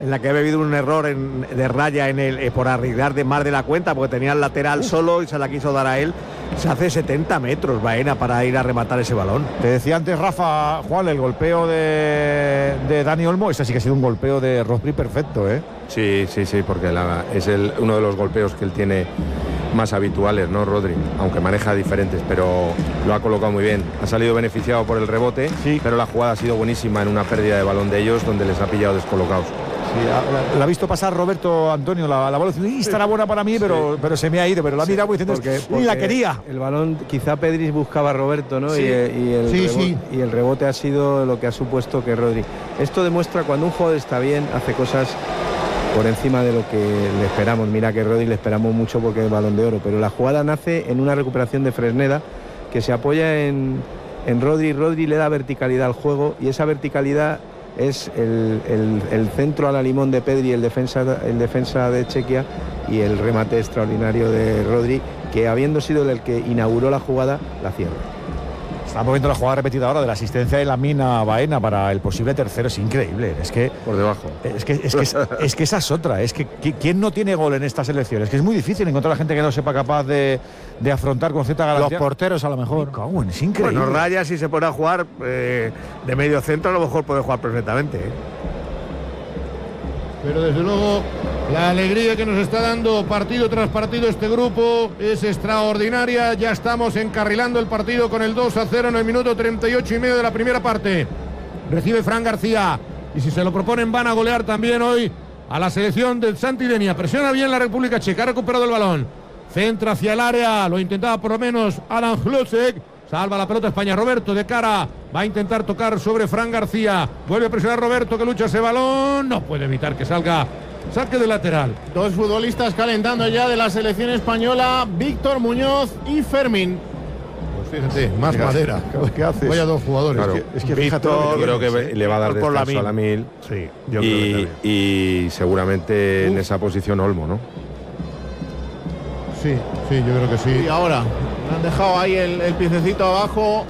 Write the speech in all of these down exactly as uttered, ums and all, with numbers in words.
en la que ha habido un error en, de raya en el, eh, por arriesgar de más de la cuenta, porque tenía el lateral Uf. solo y se la quiso dar a él. Se hace setenta metros Baena para ir a rematar ese balón. Te decía antes, Rafa, Juan, el golpeo de, de Dani Olmo, ese sí que ha sido un golpeo de Rodri perfecto, ¿eh? Sí, sí, sí, porque la, es el, uno de los golpeos que él tiene más habituales, ¿no, Rodri? Aunque maneja diferentes, pero lo ha colocado muy bien. Ha salido beneficiado por el rebote, sí. pero la jugada ha sido buenísima en una pérdida de balón de ellos, donde les ha pillado descolocados. Sí, la, la ha visto pasar Roberto Antonio, la, la bola y estará buena para mí, pero, sí. pero se me ha ido, pero la ha mirado sí, diciendo, y la quería. El balón, quizá Pedri buscaba a Roberto, ¿no? Sí. Y, y, el sí, rebote, sí. y el rebote ha sido lo que ha supuesto que Rodri. Esto demuestra cuando un jugador está bien, hace cosas por encima de lo que le esperamos. Mira que Rodri le esperamos mucho porque es el Balón de Oro, pero la jugada nace en una recuperación de Fresneda que se apoya en, en Rodri. Rodri le da verticalidad al juego y esa verticalidad es el, el, el centro a la limón de Pedri, el defensa, el defensa de Chequia, y el remate extraordinario de Rodri, que habiendo sido el que inauguró la jugada, la cierra. Estamos viendo la jugada repetida ahora de la asistencia de Lamine Baena para el posible tercero. Es increíble. Es que por debajo. Es que, es que, es, es que esa es otra. Es que ¿quién no tiene gol en estas elecciones? Que es muy difícil encontrar a la gente que no sepa capaz de, de afrontar con cierta garantía. Los porteros a lo mejor. Cago, es increíble. Bueno, Raya, si se pone a jugar eh, de medio centro, a lo mejor puede jugar perfectamente, ¿eh? Pero desde luego la alegría que nos está dando partido tras partido este grupo es extraordinaria. Ya estamos encarrilando el partido con el dos a cero en el minuto treinta y ocho y medio de la primera parte. Recibe Fran García y si se lo proponen van a golear también hoy a la selección del Santidenia. Presiona bien la República Checa, ha recuperado el balón, centra hacia el área, lo intentaba por lo menos Alan Hlosek. Salva la pelota España. Roberto de cara. Va a intentar tocar sobre Fran García. Vuelve a presionar Roberto que lucha ese balón. No puede evitar que salga saque de lateral. Dos futbolistas calentando ya de la selección española. Víctor Muñoz y Fermín. Pues fíjate, más fíjate, madera. ¿Qué haces? Vaya dos jugadores. Claro. Es que, es que Víctor, fíjate, yo creo que le va a dar descanso a Lamine. Sí, yo y, creo que y seguramente Uf. en esa posición Olmo, ¿no? Sí, sí, yo creo que sí. Y ahora han dejado ahí el, el piececito abajo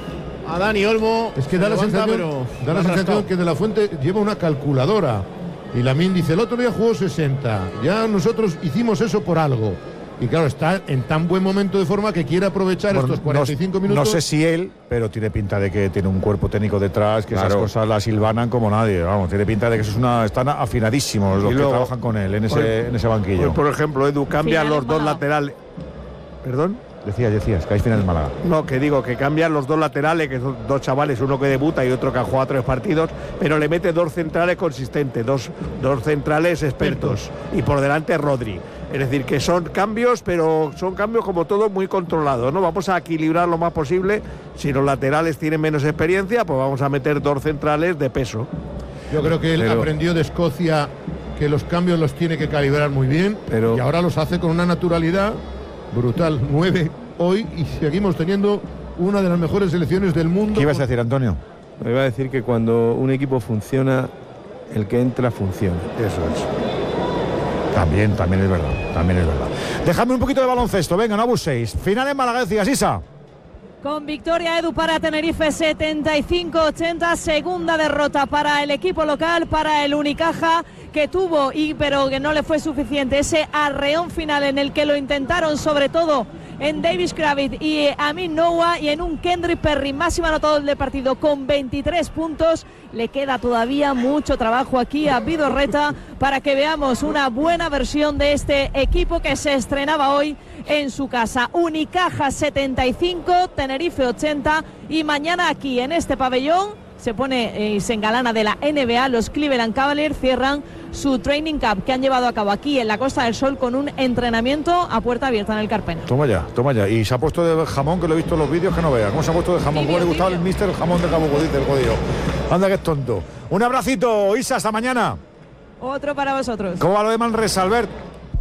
a Dani Olmo. Es que da la levanta, sensación, da la sensación que De la Fuente lleva una calculadora. Y Lamine dice, el otro día jugó sesenta. Ya nosotros hicimos eso por algo. Y claro, está en tan buen momento de forma que quiere aprovechar bueno, estos cuarenta y cinco no, minutos. No sé si él, pero tiene pinta de que tiene un cuerpo técnico detrás, que claro. esas cosas las silbanan como nadie. Vamos, tiene pinta de que eso es una, están afinadísimos los luego, que trabajan con él en ese, por, en ese banquillo. Por ejemplo, Edu, cambia los dos laterales. ¿Perdón? Decías, decías, que hay final en Málaga. No, que digo, que cambian los dos laterales, que son dos chavales, uno que debuta y otro que ha jugado tres partidos, pero le mete dos centrales consistentes, dos, dos centrales expertos, y por delante Rodri. Es decir, que son cambios, pero son cambios como todo muy controlados, ¿no? Vamos a equilibrar lo más posible. Si los laterales tienen menos experiencia, pues vamos a meter dos centrales de peso. Yo creo que él pero... aprendió de Escocia que los cambios los tiene que calibrar muy bien, pero... y ahora los hace con una naturalidad brutal. Nueve hoy y seguimos teniendo una de las mejores selecciones del mundo. ¿Qué ibas a decir, Antonio? Me iba a decir que cuando un equipo funciona, el que entra funciona. Eso es. También, también es verdad, también es verdad. Dejadme un poquito de baloncesto, venga, no abuséis. Final en Málaga, decías, Isa. Con victoria, Edu, para Tenerife, setenta y cinco ochenta, segunda derrota para el equipo local, para el Unicaja, que tuvo, y pero que no le fue suficiente, ese arreón final en el que lo intentaron, sobre todo en Davis Kravitz y Amin Noah, y en un Kendrick Perry, máximo anotador del partido con veintitrés puntos. Le queda todavía mucho trabajo aquí a Vidorreta para que veamos una buena versión de este equipo que se estrenaba hoy en su casa. Unicaja setenta y cinco, Tenerife ochenta, y mañana aquí en este pabellón se pone y eh, se engalana de la N B A. Los Cleveland Cavaliers cierran su training camp que han llevado a cabo aquí en la Costa del Sol con un entrenamiento a puerta abierta en el Carpena. Toma ya, toma ya. Y se ha puesto de jamón, que lo he visto en los vídeos, que no veas. ¿Cómo se ha puesto de jamón? ¿Cómo le gustaba el mister el jamón de Cabo Godín del jodido? Anda que es tonto. Un abracito, Isa, hasta mañana. Otro para vosotros. ¿Cómo va lo de Manresa, Albert?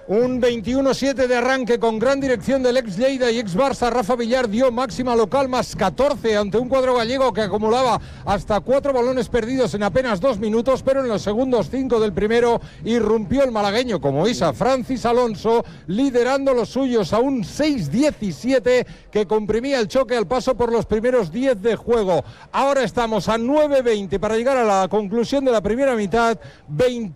Un veintiuno siete de arranque con gran dirección del ex Lleida y ex Barça. Rafa Villar dio máxima local más catorce ante un cuadro gallego que acumulaba hasta cuatro balones perdidos en apenas dos minutos, pero en los segundos cinco del primero irrumpió el malagueño como Isa Francis Alonso, liderando los suyos a un seis diecisiete que comprimía el choque al paso por los primeros diez de juego. Ahora estamos a nueve veinte para llegar a la conclusión de la primera mitad. veinte